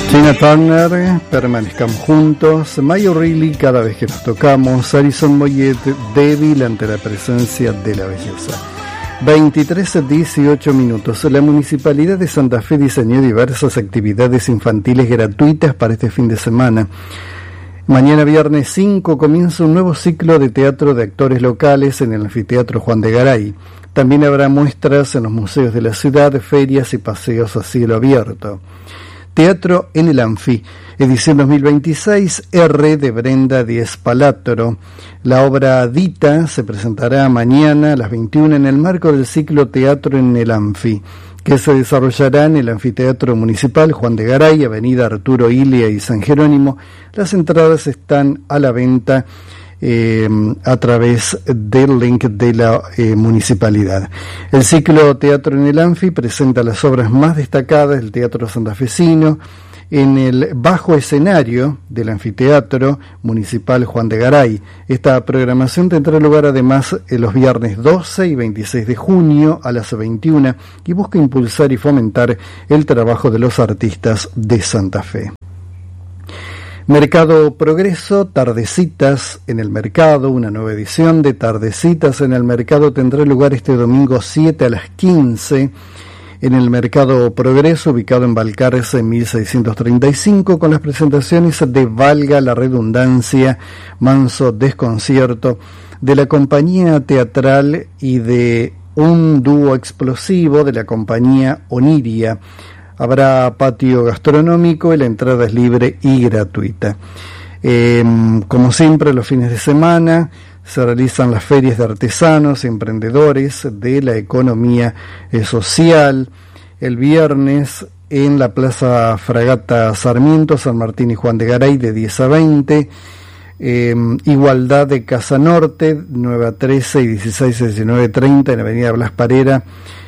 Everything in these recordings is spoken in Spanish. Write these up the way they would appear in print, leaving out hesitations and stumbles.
Tina Turner, Permanezcamos Juntos, Mayo Reilly, Cada Vez que Nos Tocamos, Alison Moyet, Débil ante la presencia de la belleza. 23:18 minutos. La Municipalidad de Santa Fe diseñó diversas actividades infantiles gratuitas para este fin de semana. Mañana viernes 5 comienza un nuevo ciclo de teatro de actores locales en el Anfiteatro Juan de Garay. También habrá muestras en los museos de la ciudad, ferias y paseos a cielo abierto. Teatro en el Anfi, edición 2026, R de Brenda Díez Palatro. La obra Dita se presentará mañana a las 21 en el marco del ciclo Teatro en el Anfi, que se desarrollará en el Anfiteatro Municipal Juan de Garay, Avenida Arturo Ilia y San Jerónimo. Las entradas están a la venta a través del link de la municipalidad. El ciclo Teatro en el Anfi presenta las obras más destacadas del teatro santafesino en el bajo escenario del Anfiteatro Municipal Juan de Garay. Esta programación tendrá lugar además los viernes 12 y 26 de junio a las 21 y busca impulsar y fomentar el trabajo de los artistas de Santa Fe. Mercado Progreso, Tardecitas en el Mercado. Una nueva edición de Tardecitas en el Mercado tendrá lugar este domingo 7 a las 15 en el Mercado Progreso, ubicado en Balcarce 1635, con las presentaciones de Valga la Redundancia, Manso Desconcierto, de la compañía teatral y de un dúo explosivo de la compañía Oniria. Habrá patio gastronómico y la entrada es libre y gratuita. Como siempre, los fines de semana se realizan las ferias de artesanos y emprendedores de la economía social. El viernes en la Plaza Fragata Sarmiento, San Martín y Juan de Garay, de 10 a 20. Igualdad de Casa Norte, 9 a 13 y 16 a 19:30 en Avenida Blas Parera,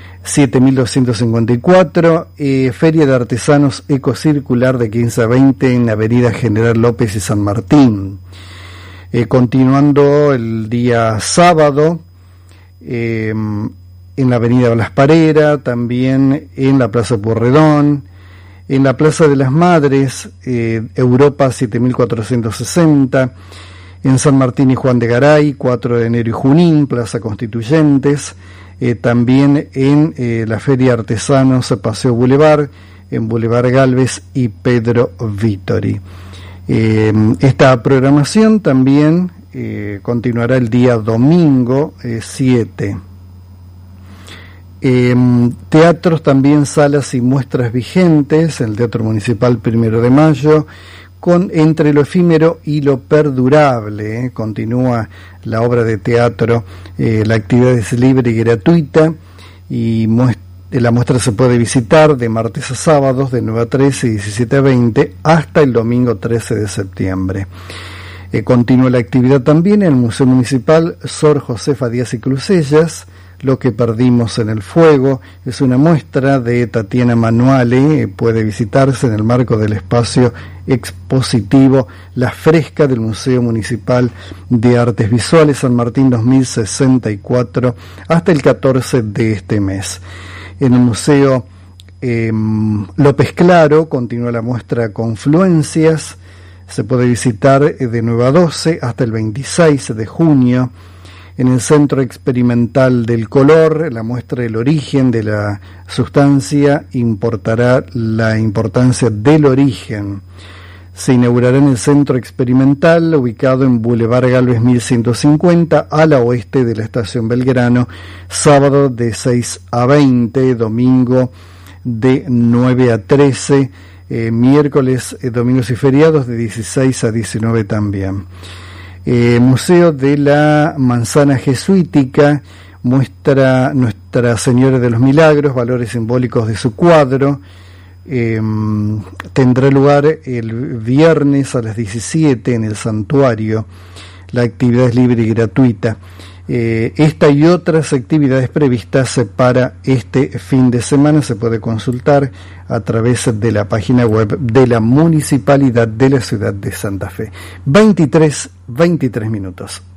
7254, Feria de Artesanos Ecocircular de 15 a 20 en Avenida General López y San Martín. Continuando el día sábado, en la Avenida Blas Parera, también en la Plaza Pueyrredón, en la Plaza de las Madres, Europa 7460, en San Martín y Juan de Garay, 4 de enero y Junín, Plaza Constituyentes, también en la Feria Artesanos Paseo Boulevard, en Boulevard Galvez y Pedro Vittori. Esta programación también continuará el día domingo 7. Teatros también, salas y muestras vigentes, el Teatro Municipal 1 de Mayo, con Entre lo efímero y lo perdurable. Continúa la obra de teatro, la actividad es libre y gratuita y la muestra se puede visitar de martes a sábados de 9 a 13 y 17 a 20 hasta el domingo 13 de septiembre. Continúa la actividad también en el Museo Municipal Sor Josefa Díaz y Crusellas. Lo que perdimos en el fuego es una muestra de Tatiana Manuale, puede visitarse en el marco del espacio expositivo La Fresca del Museo Municipal de Artes Visuales San Martín 2064 hasta el 14 de este mes. En el Museo López Claro continúa la muestra Confluencias, se puede visitar de 9 a 12 hasta el 26 de junio. En el Centro Experimental del Color, la muestra El origen de la sustancia importará la importancia del origen. Se inaugurará en el Centro Experimental, ubicado en Boulevard Galvez 1150, a la oeste de la Estación Belgrano, sábado de 6 a 20, domingo de 9 a 13, miércoles, domingos y feriados de 16 a 19 también. Museo de la Manzana Jesuítica muestra Nuestra Señora de los Milagros, valores simbólicos de su cuadro. Tendrá lugar el viernes a las 17 en el santuario. La actividad es libre y gratuita. Esta y otras actividades previstas para este fin de semana se puede consultar a través de la página web de la Municipalidad de la Ciudad de Santa Fe. 23 minutos.